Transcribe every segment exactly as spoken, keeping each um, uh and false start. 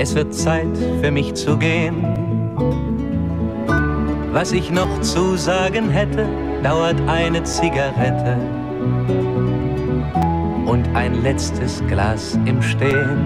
Es wird Zeit für mich zu gehen. Was ich noch zu sagen hätte, dauert eine Zigarette und ein letztes Glas im Stehen.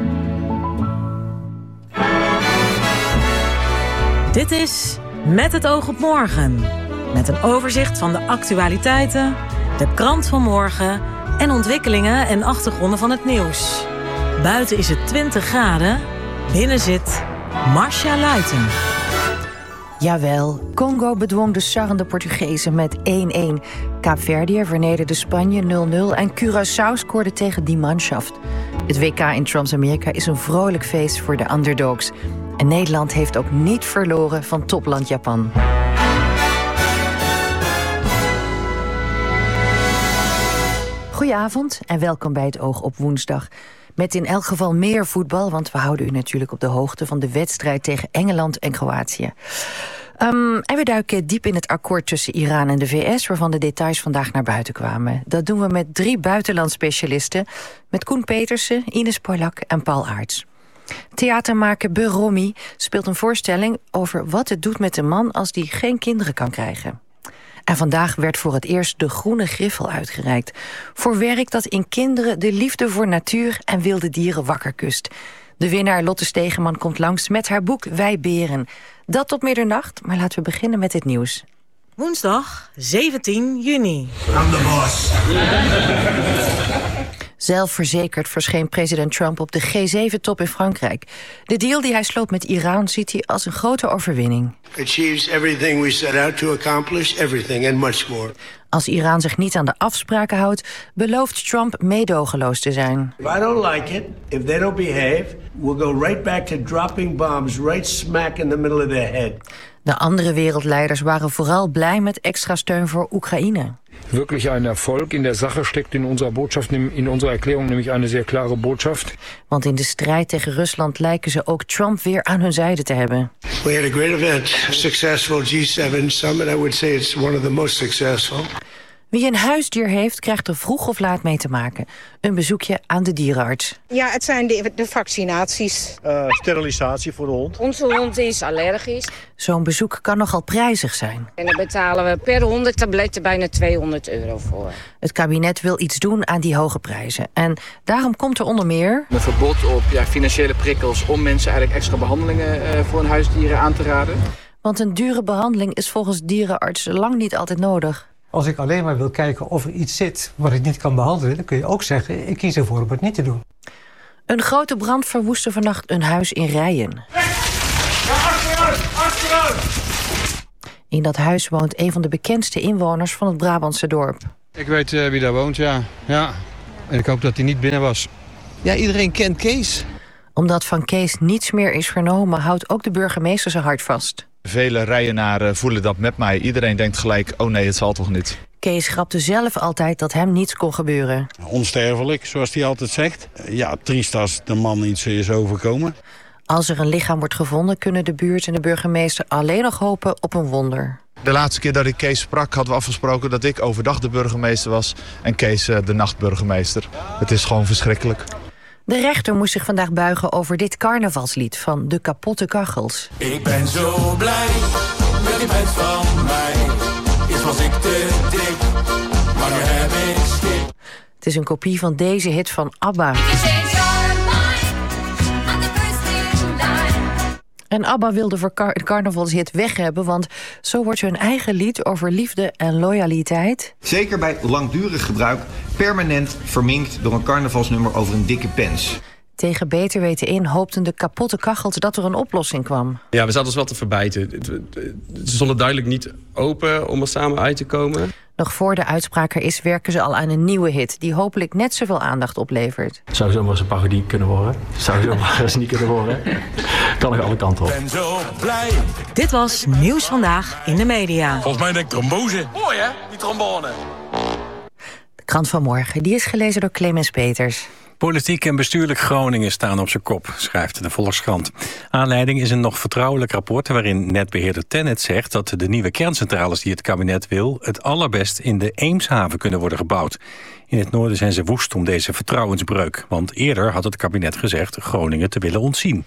Dit is Met het oog op morgen. Met een overzicht van de actualiteiten, de krant van morgen en ontwikkelingen en achtergronden van het nieuws. Buiten is het twintig graden, binnen zit Marcia Luiten. Jawel, Congo bedwong de sarrende Portugezen met één-één. Kaapverdië vernederde Spanje nul nul en Curaçao scoorde tegen die Mannschaft. Het W K in Trans-Amerika is een vrolijk feest voor de underdogs. En Nederland heeft ook niet verloren van topland Japan. Goedenavond en welkom bij het Oog op woensdag. Met in elk geval meer voetbal, want we houden u natuurlijk op de hoogte van de wedstrijd tegen Engeland en Kroatië. Um, en we duiken diep in het akkoord tussen Iran en de V S, waarvan de details vandaag naar buiten kwamen. Dat doen we met drie buitenlandspecialisten, met Koen Petersen, Ines Polak en Paul Aerts. Theatermaker Beromi speelt een voorstelling over wat het doet met een man als die geen kinderen kan krijgen. En vandaag werd voor het eerst de Groene Griffel uitgereikt. Voor werk dat in kinderen de liefde voor natuur en wilde dieren wakker kust. De winnaar Lotte Stegeman komt langs met haar boek Wij Beren. Dat tot middernacht, maar laten we beginnen met het nieuws. Woensdag zeventien juni. I'm the boss. Zelfverzekerd verscheen president Trump op de G zeven top in Frankrijk. De deal die hij sloot met Iran ziet hij als een grote overwinning. Achieves everything we set out to accomplish, everything and much more. Als Iran zich niet aan de afspraken houdt, belooft Trump meedogenloos te zijn. If I don't like it, if they don't behave, we'll go right back to dropping bombs right smack in the middle of their head. De andere wereldleiders waren vooral blij met extra steun voor Oekraïne. Wirklich ein Erfolg in der Sache steckt in unserer Botschaft, in unserer Erklärung nämlich eine sehr klare Botschaft. Want in de strijd tegen Rusland lijken ze ook Trump weer aan hun zijde te hebben. We had a great event, successful G zeven summit. I would say it's one of the most successful. Wie een huisdier heeft, krijgt er vroeg of laat mee te maken. Een bezoekje aan de dierenarts. Ja, het zijn de, de vaccinaties. Uh, sterilisatie voor de hond. Onze hond is allergisch. Zo'n bezoek kan nogal prijzig zijn. En daar betalen we per honderd tabletten bijna tweehonderd euro voor. Het kabinet wil iets doen aan die hoge prijzen. En daarom komt er onder meer een verbod op ja, financiële prikkels om mensen eigenlijk extra behandelingen uh, voor hun huisdieren aan te raden. Want een dure behandeling is volgens dierenartsen lang niet altijd nodig. Als ik alleen maar wil kijken of er iets zit wat ik niet kan behandelen, dan kun je ook zeggen, ik kies ervoor om het niet te doen. Een grote brand verwoestte vannacht een huis in Rijen. Ja, achteruit, achteruit! In dat huis woont een van de bekendste inwoners van het Brabantse dorp. Ik weet uh, wie daar woont, ja. ja. En ik hoop dat hij niet binnen was. Ja, iedereen kent Kees. Omdat van Kees niets meer is vernomen, houdt ook de burgemeester zijn hart vast. Vele Rijenaren voelen dat met mij. Iedereen denkt gelijk, oh nee, het zal toch niet. Kees grapte zelf altijd dat hem niets kon gebeuren. Onsterfelijk, zoals hij altijd zegt. Ja, triest als de man iets is overkomen. Als er een lichaam wordt gevonden, kunnen de buurt en de burgemeester alleen nog hopen op een wonder. De laatste keer dat ik Kees sprak, hadden we afgesproken dat ik overdag de burgemeester was en Kees de nachtburgemeester. Het is gewoon verschrikkelijk. De rechter moest zich vandaag buigen over dit carnavalslied van De Kapotte Kachels. Ik ben zo blij met die pret van mij. Eerst was ik te dik, maar nu heb ik schik. Het is een kopie van deze hit van ABBA. En ABBA wilde voor car- de carnavalshit weg hebben, want zo wordt hun eigen lied over liefde en loyaliteit, zeker bij langdurig gebruik, permanent verminkt door een carnavalsnummer over een dikke pens. Tegen beter weten in hoopten De Kapotte Kachels dat er een oplossing kwam. Ja, we zaten ons wel te verbijten. Ze stonden duidelijk niet open om er samen uit te komen. Nog voor de uitspraak er is, werken ze al aan een nieuwe hit die hopelijk net zoveel aandacht oplevert. Zou zomaar eens een parodie kunnen worden. Zou zomaar eens niet kunnen worden. Kan nog alle kanten op. Ben zo blij. Dit was Nieuws Vandaag in de media. Volgens mij denk ik trombose. Mooi hè, die trombone. De krant van morgen, die is gelezen door Clemens Peters. Politiek en bestuurlijk Groningen staan op zijn kop, schrijft de Volkskrant. Aanleiding is een nog vertrouwelijk rapport waarin netbeheerder Tennet zegt dat de nieuwe kerncentrales die het kabinet wil het allerbest in de Eemshaven kunnen worden gebouwd. In het noorden zijn ze woest om deze vertrouwensbreuk, want eerder had het kabinet gezegd Groningen te willen ontzien.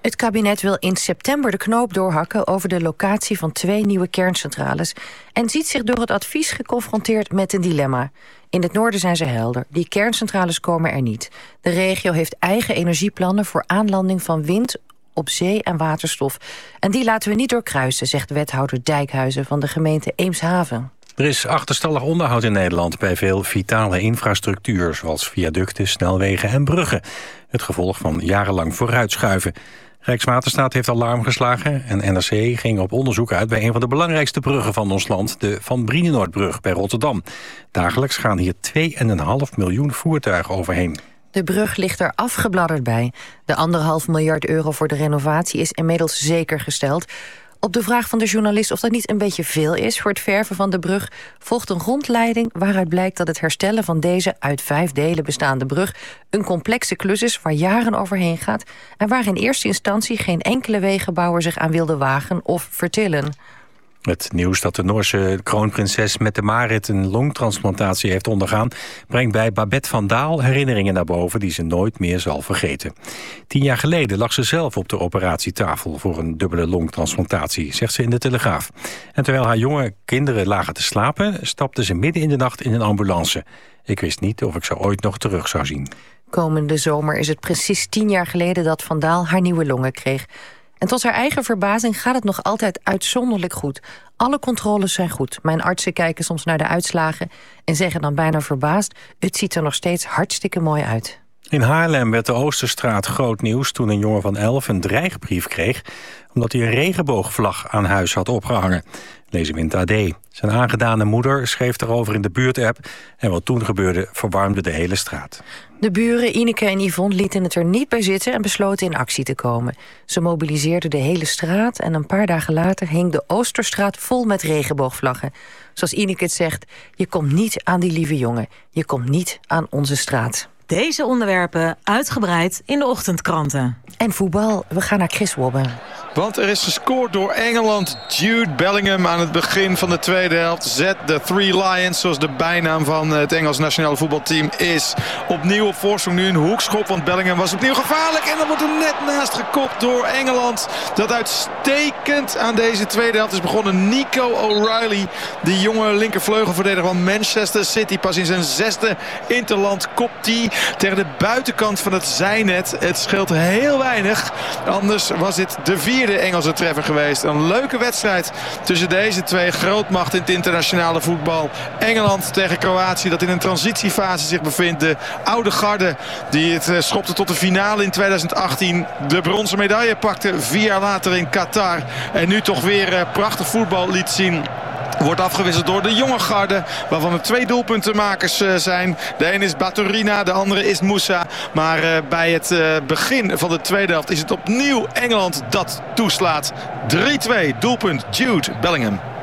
Het kabinet wil in september de knoop doorhakken over de locatie van twee nieuwe kerncentrales en ziet zich door het advies geconfronteerd met een dilemma. In het noorden zijn ze helder. Die kerncentrales komen er niet. De regio heeft eigen energieplannen voor aanlanding van wind op zee en waterstof. En die laten we niet doorkruisen, zegt wethouder Dijkhuizen van de gemeente Eemshaven. Er is achterstallig onderhoud in Nederland bij veel vitale infrastructuur, zoals viaducten, snelwegen en bruggen. Het gevolg van jarenlang vooruitschuiven. Rijkswaterstaat heeft alarm geslagen en N R C ging op onderzoek uit bij een van de belangrijkste bruggen van ons land, de Van Brienenoordbrug bij Rotterdam. Dagelijks gaan hier twee komma vijf miljoen voertuigen overheen. De brug ligt er afgebladderd bij. De anderhalf miljard euro voor de renovatie is inmiddels zeker gesteld. Op de vraag van de journalist of dat niet een beetje veel is voor het verven van de brug, volgt een rondleiding waaruit blijkt dat het herstellen van deze uit vijf delen bestaande brug een complexe klus is waar jaren overheen gaat en waar in eerste instantie geen enkele wegenbouwer zich aan wilde wagen of vertillen. Het nieuws dat de Noorse kroonprinses Mette-Marit een longtransplantatie heeft ondergaan, brengt bij Babette van Daal herinneringen naar boven die ze nooit meer zal vergeten. Tien jaar geleden lag ze zelf op de operatietafel voor een dubbele longtransplantatie, zegt ze in de Telegraaf. En terwijl haar jonge kinderen lagen te slapen, stapte ze midden in de nacht in een ambulance. Ik wist niet of ik ze ooit nog terug zou zien. Komende zomer is het precies tien jaar geleden dat Van Daal haar nieuwe longen kreeg. En tot haar eigen verbazing gaat het nog altijd uitzonderlijk goed. Alle controles zijn goed. Mijn artsen kijken soms naar de uitslagen en zeggen dan bijna verbaasd: het ziet er nog steeds hartstikke mooi uit. In Haarlem werd de Oosterstraat groot nieuws toen een jongen van elf een dreigbrief kreeg omdat hij een regenboogvlag aan huis had opgehangen. Lees hem in het A D. Zijn aangedane moeder schreef daarover in de buurtapp en wat toen gebeurde verwarmde de hele straat. De buren Ineke en Yvonne lieten het er niet bij zitten en besloten in actie te komen. Ze mobiliseerden de hele straat en een paar dagen later hing de Oosterstraat vol met regenboogvlaggen. Zoals Ineke het zegt, je komt niet aan die lieve jongen, je komt niet aan onze straat. Deze onderwerpen uitgebreid in de ochtendkranten. En voetbal, we gaan naar Chris Wobbe. Want er is gescoord door Engeland. Jude Bellingham aan het begin van de tweede helft zet de Three Lions, zoals de bijnaam van het Engels nationale voetbalteam is, opnieuw op voorsprong. Nu een hoekschop, want Bellingham was opnieuw gevaarlijk. En dan wordt er net naast gekopt door Engeland. Dat uitstekend aan deze tweede helft is begonnen. Nico O'Reilly, die jonge linkervleugelverdediger van Manchester City. Pas in zijn zesde interland kopt hij tegen de buitenkant van het zijnet. Het scheelt heel weinig. Anders was dit de vierde Engelse treffer geweest. Een leuke wedstrijd tussen deze twee grootmachten in het internationale voetbal. Engeland tegen Kroatië, dat in een transitiefase zich bevindt. De oude garde die het schopte tot de finale in tweeduizend achttien. De bronzen medaille pakte vier jaar later in Qatar. En nu toch weer prachtig voetbal liet zien. Wordt afgewisseld door de jonge garde, waarvan er twee doelpuntenmakers uh, zijn. De een is Baturina, de andere is Moussa. Maar uh, bij het uh, begin van de tweede helft is het opnieuw Engeland dat toeslaat. drie twee, doelpunt Jude Bellingham.